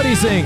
Everybody sing.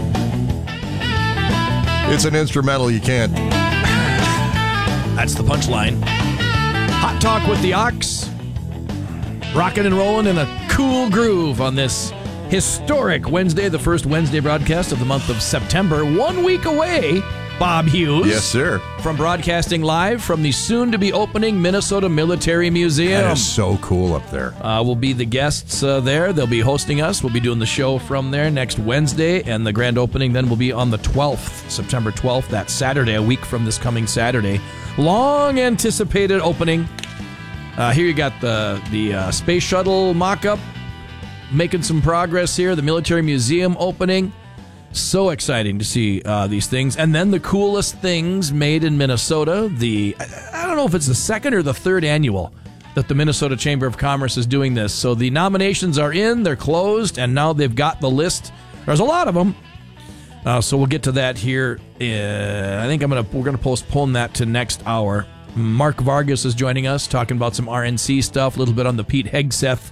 It's an instrumental. You can't. That's the punchline. Hot Talk with the Ox. Rocking and rolling in a cool groove on this historic Wednesday, the first Wednesday broadcast of the month of September. 1 week away, Bob Hughes. Yes, sir. From broadcasting live from the soon-to-be opening Minnesota Military Museum. That is so cool up there. We'll be the guests there. They'll be hosting us. We'll be doing the show from there next Wednesday, and the grand opening then will be on the 12th, September 12th, that Saturday, a week from this coming Saturday. Long anticipated opening. Here you got the space shuttle mock-up, making some progress here. The Military Museum opening. So exciting to see these things. And then the coolest things made in Minnesota. I don't know if it's the second or the third annual that the Minnesota Chamber of Commerce is doing this. So the nominations are in, they're closed, and now they've got the list. There's a lot of them. So we'll get to that here. I think we're gonna postpone that to next hour. Mark Vargas is joining us, talking about some RNC stuff, a little bit on the Pete Hegseth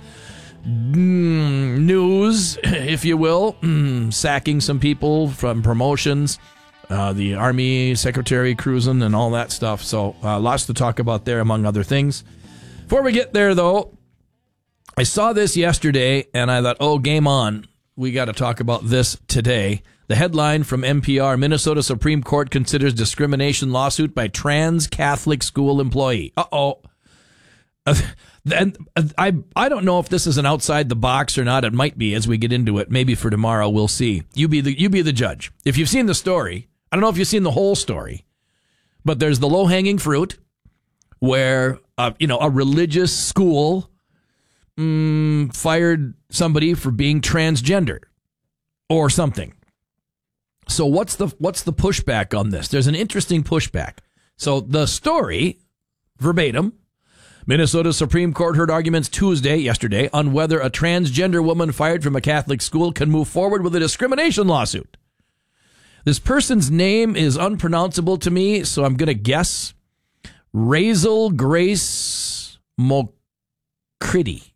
news, if you will, sacking some people from promotions, the Army Secretary cruising and all that stuff. So lots to talk about there, among other things. Before we get there, though, I saw this yesterday, and I thought, oh, game on. We got to talk about this today. The headline from NPR, Minnesota Supreme Court considers discrimination lawsuit by trans Catholic school employee. Uh-oh. And I don't know if this is an outside the box or not. It might be as we get into it. Maybe for tomorrow, we'll see. You be the judge. If you've seen the story, I don't know if you've seen the whole story, but there's the low-hanging fruit where, a religious school fired somebody for being transgender or something. So what's the pushback on this? There's an interesting pushback. So the story, verbatim, Minnesota Supreme Court heard arguments yesterday, on whether a transgender woman fired from a Catholic school can move forward with a discrimination lawsuit. This person's name is unpronounceable to me, so I'm going to guess Razel Grace Mocritti.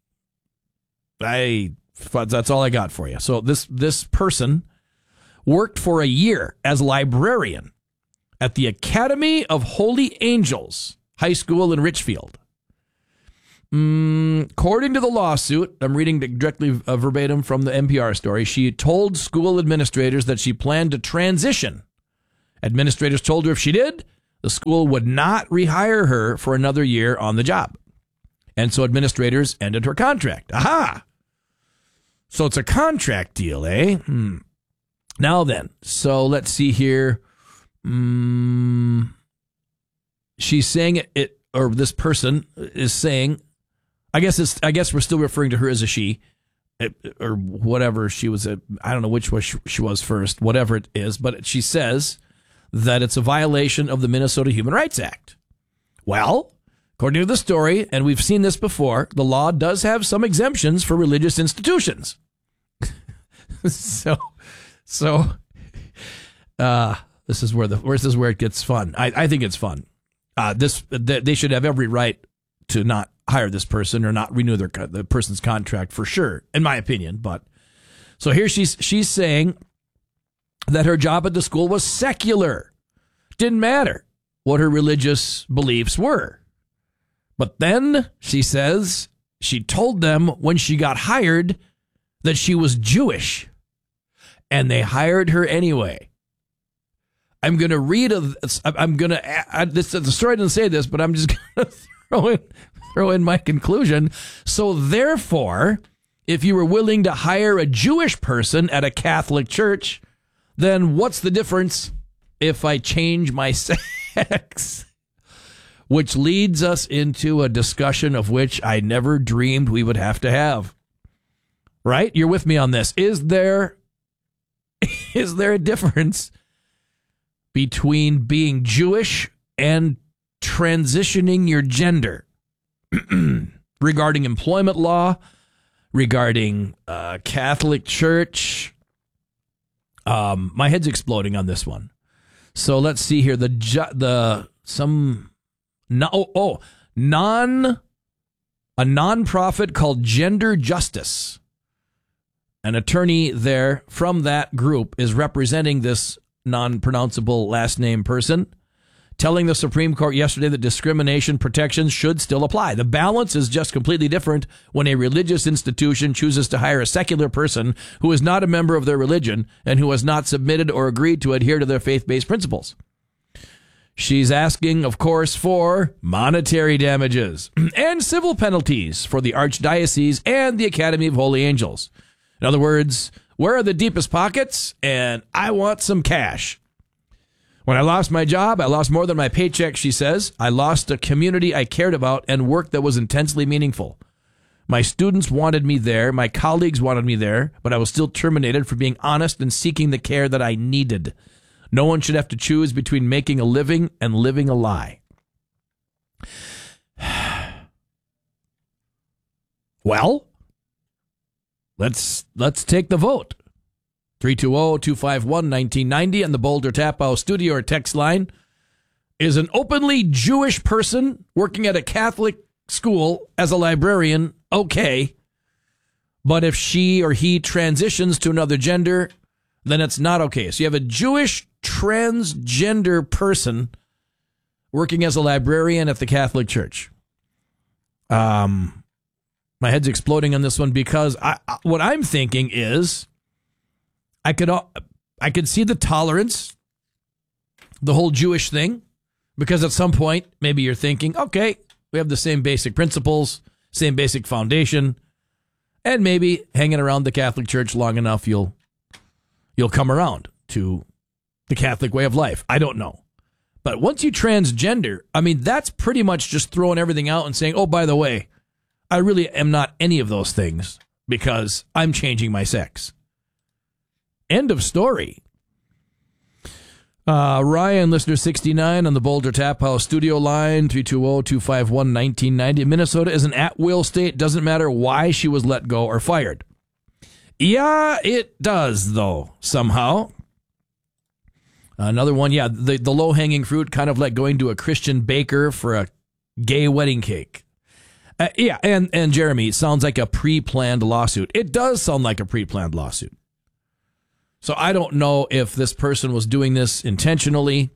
That's all I got for you. So this person worked for a year as librarian at the Academy of Holy Angels High School in Richfield. According to the lawsuit, I'm reading directly verbatim from the NPR story, she told school administrators that she planned to transition. Administrators told her if she did, the school would not rehire her for another year on the job. And so administrators ended her contract. Aha! So it's a contract deal, eh? Now then, so let's see here. She's saying or this person is saying, I guess we're still referring to her as a she, or whatever she was. I don't know which was she was first, whatever it is, but she says that it's a violation of the Minnesota Human Rights Act. Well, according to the story, and we've seen this before, the law does have some exemptions for religious institutions. So this is where it gets fun. I think it's fun. They should have every right to not hire this person or not renew the person's contract for sure, in my opinion. But so here she's saying that her job at the school was secular. Didn't matter what her religious beliefs were. But then she says she told them when she got hired that she was Jewish, and they hired her anyway. I'm going to read the story doesn't say this, but I'm just going to throw in my conclusion. So therefore, if you were willing to hire a Jewish person at a Catholic church, then what's the difference if I change my sex? Which leads us into a discussion of which I never dreamed we would have to have. Right? You're with me on this. Is there a difference between being Jewish and transitioning your gender? Regarding employment law, regarding Catholic Church. My head's exploding on this one. So let's see here. A nonprofit called Gender Justice. an attorney there from that group is representing this non-pronounceable last name person, telling the Supreme Court yesterday that discrimination protections should still apply. The balance is just completely different when a religious institution chooses to hire a secular person who is not a member of their religion and who has not submitted or agreed to adhere to their faith-based principles. She's asking, of course, for monetary damages and civil penalties for the Archdiocese and the Academy of Holy Angels. In other words, where are the deepest pockets? And I want some cash. When I lost my job, I lost more than my paycheck, she says. I lost a community I cared about and work that was intensely meaningful. My students wanted me there. My colleagues wanted me there, but I was still terminated for being honest and seeking the care that I needed. No one should have to choose between making a living and living a lie. Well, let's take the vote. 320-251-1990 on the Boulder Tap House studio or text line. Is an openly Jewish person working at a Catholic school as a librarian okay? But if she or he transitions to another gender, then it's not okay. So you have a Jewish transgender person working as a librarian at the Catholic Church. My head's exploding on this one because what I'm thinking is I could see the tolerance, the whole Jewish thing, because at some point maybe you're thinking, okay, we have the same basic principles, same basic foundation, and maybe hanging around the Catholic Church long enough, you'll come around to the Catholic way of life. I don't know. But once you transgender, I mean, that's pretty much just throwing everything out and saying, oh, by the way, I really am not any of those things because I'm changing my sex. End of story. Ryan, listener 69 on the Boulder Tap House studio line, 320-251-1990. Minnesota is an at-will state. Doesn't matter why she was let go or fired. Yeah, it does, though, somehow. Another one, yeah, the low-hanging fruit, kind of like going to a Christian baker for a gay wedding cake. Yeah, and Jeremy, sounds like a pre-planned lawsuit. It does sound like a pre-planned lawsuit. So I don't know if this person was doing this intentionally,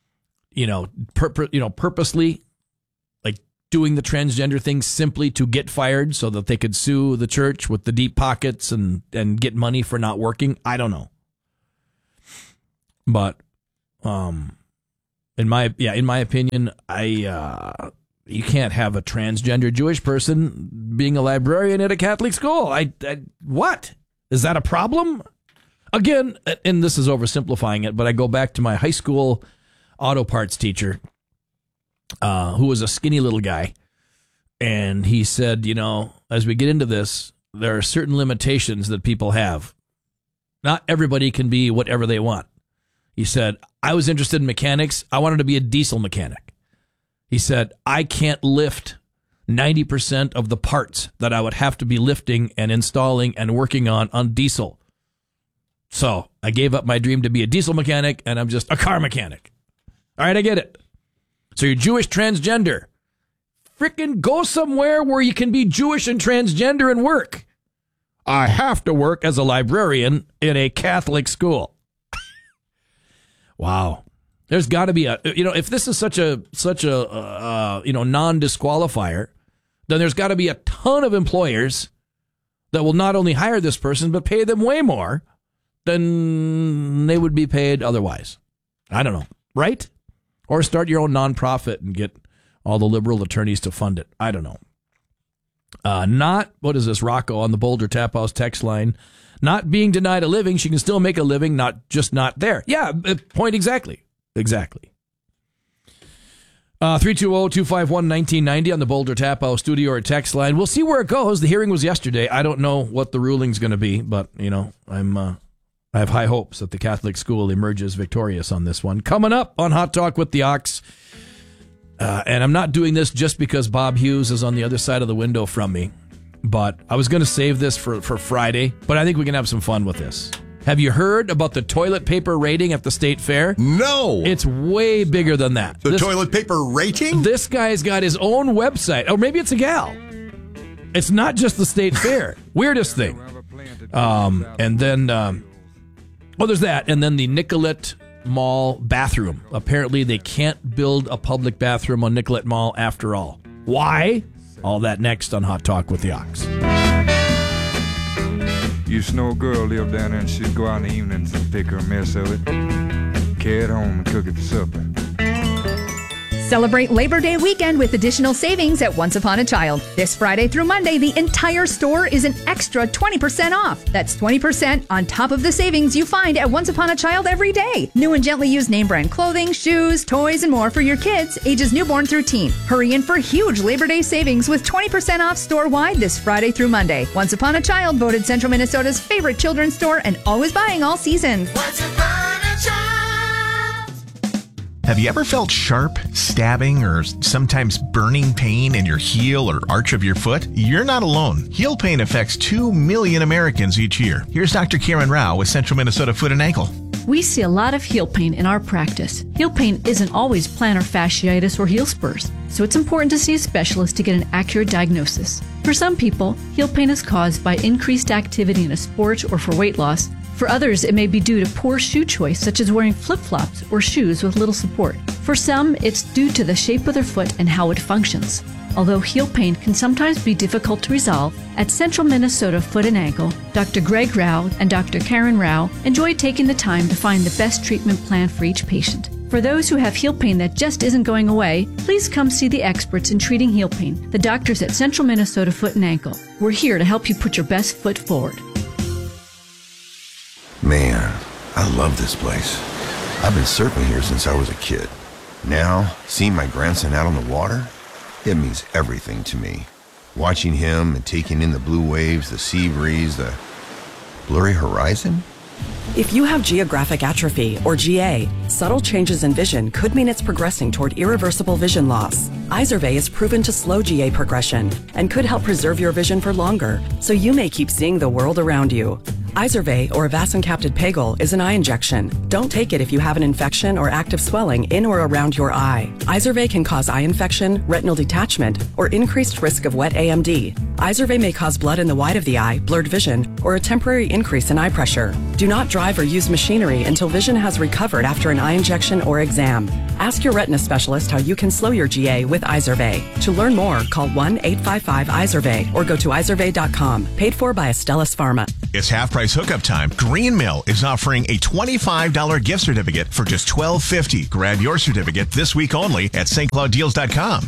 purposely, like doing the transgender thing simply to get fired so that they could sue the church with the deep pockets and get money for not working. I don't know. But in my opinion, you can't have a transgender Jewish person being a librarian at a Catholic school. What? Is that a problem? Again, and this is oversimplifying it, but I go back to my high school auto parts teacher, who was a skinny little guy. And he said, as we get into this, there are certain limitations that people have. Not everybody can be whatever they want. He said, I was interested in mechanics. I wanted to be a diesel mechanic. He said, I can't lift 90% of the parts that I would have to be lifting and installing and working on diesel. So I gave up my dream to be a diesel mechanic, and I'm just a car mechanic. All right, I get it. So you're Jewish transgender. Frickin' go somewhere where you can be Jewish and transgender and work. I have to work as a librarian in a Catholic school. Wow. There's got to be if this is such a non-disqualifier, then there's got to be a ton of employers that will not only hire this person, but pay them way more than they would be paid otherwise. I don't know, right? Or start your own nonprofit and get all the liberal attorneys to fund it. I don't know. What is this, Rocco on the Boulder Tap House text line? Not being denied a living, she can still make a living, not there. Yeah, point exactly. Exactly. 320-251-1990 on the Boulder Tap House studio or text line. We'll see where it goes. The hearing was yesterday. I don't know what the ruling's going to be, but, I have high hopes that the Catholic school emerges victorious on this one. Coming up on Hot Talk with the Ox. And I'm not doing this just because Bob Hughes is on the other side of the window from me. But I was going to save this for Friday. But I think we can have some fun with this. Have you heard about the toilet paper rating at the state fair? No. It's way bigger than that. The toilet paper rating? This guy's got his own website. Or maybe it's a gal. It's not just the state fair. Weirdest thing. And then, there's that. And then the Nicollet Mall bathroom. Apparently, they can't build a public bathroom on Nicollet Mall after all. Why? All that next on Hot Talk with the Ox. Used to know a girl lived down there, and she'd go out in the evenings and pick her a mess of it, carry it home and cook it for supper. Celebrate Labor Day weekend with additional savings at Once Upon a Child. This Friday through Monday, the entire store is an extra 20% off. That's 20% on top of the savings you find at Once Upon a Child every day. New and gently used name brand clothing, shoes, toys, and more for your kids, ages newborn through teen. Hurry in for huge Labor Day savings with 20% off store-wide this Friday through Monday. Once Upon a Child, voted Central Minnesota's favorite children's store and always buying all season. Once Upon a Child. Have you ever felt sharp, stabbing, or sometimes burning pain in your heel or arch of your foot? You're not alone. Heel pain affects 2 million Americans each year. Here's Dr. Karen Rao with Central Minnesota Foot and Ankle. We see a lot of heel pain in our practice. Heel pain isn't always plantar fasciitis or heel spurs, so it's important to see a specialist to get an accurate diagnosis. For some people, heel pain is caused by increased activity in a sport or for weight loss. For others, it may be due to poor shoe choice, such as wearing flip-flops or shoes with little support. For some, it's due to the shape of their foot and how it functions. Although heel pain can sometimes be difficult to resolve, at Central Minnesota Foot and Ankle, Dr. Greg Rao and Dr. Karen Rao enjoy taking the time to find the best treatment plan for each patient. For those who have heel pain that just isn't going away, please come see the experts in treating heel pain, the doctors at Central Minnesota Foot and Ankle. We're here to help you put your best foot forward. Man, I love this place. I've been surfing here since I was a kid. Now, seeing my grandson out on the water, it means everything to me. Watching him and taking in the blue waves, the sea breeze, the blurry horizon. If you have geographic atrophy, or GA, subtle changes in vision could mean it's progressing toward irreversible vision loss. Izervay is proven to slow GA progression and could help preserve your vision for longer, so you may keep seeing the world around you. Izervay, or vason-capted Pagel, is an eye injection. Don't take it if you have an infection or active swelling in or around your eye. Izervay can cause eye infection, retinal detachment, or increased risk of wet AMD. Izervay may cause blood in the white of the eye, blurred vision, or a temporary increase in eye pressure. Do not drive or use machinery until vision has recovered after an eye injection or exam. Ask your retina specialist how you can slow your GA with Izervay. To learn more, call 1-855-IZERVAY or go to izervay.com. Paid for by Astellas Pharma. It's half-price hookup time. Green Mill is offering a $25 gift certificate for just $12.50. Grab your certificate this week only at stclouddeals.com.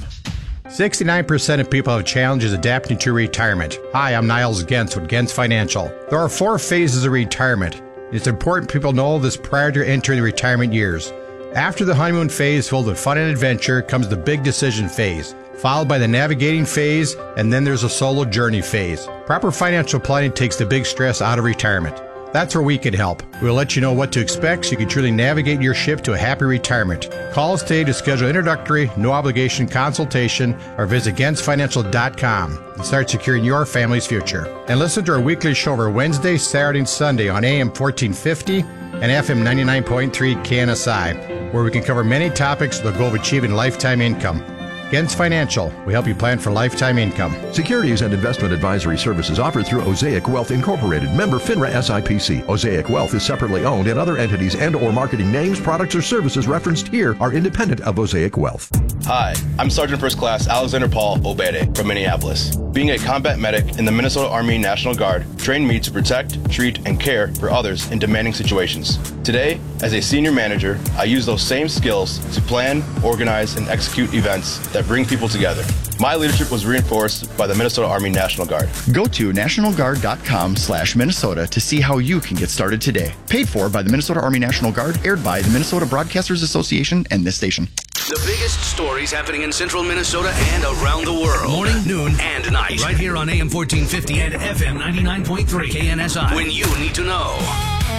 69% of people have challenges adapting to retirement. Hi, I'm Niles Gens with Gens Financial. There are 4 phases of retirement. It's important people know this prior to entering the retirement years. After the honeymoon phase filled with fun and adventure comes the big decision phase, followed by the navigating phase, and then there's a solo journey phase. Proper financial planning takes the big stress out of retirement. That's where we can help. We'll let you know what to expect so you can truly navigate your ship to a happy retirement. Call us today to schedule an introductory, no-obligation consultation or visit GensFinancial.com and start securing your family's future. And listen to our weekly show over Wednesday, Saturday, and Sunday on AM 1450 and FM 99.3 KNSI, where we can cover many topics with the goal of achieving lifetime income. Gens Financial, we help you plan for lifetime income. Securities and investment advisory services offered through Osaic Wealth Incorporated, member FINRA SIPC. Osaic Wealth is separately owned, and other entities and or marketing names, products, or services referenced here are independent of Osaic Wealth. Hi, I'm Sergeant First Class Alexander Paul Obede from Minneapolis. Being a combat medic in the Minnesota Army National Guard trained me to protect, treat, and care for others in demanding situations. Today, as a senior manager, I use those same skills to plan, organize, and execute events that bring people together. My leadership was reinforced by the Minnesota Army National Guard. Go to nationalguard.com/Minnesota to see how you can get started today. Paid for by the Minnesota Army National Guard, aired by the Minnesota Broadcasters Association and this station. The biggest stories happening in central Minnesota and around the world. Morning, noon, and night. Right here on AM 1450 and FM 99.3 KNSI. When you need to know.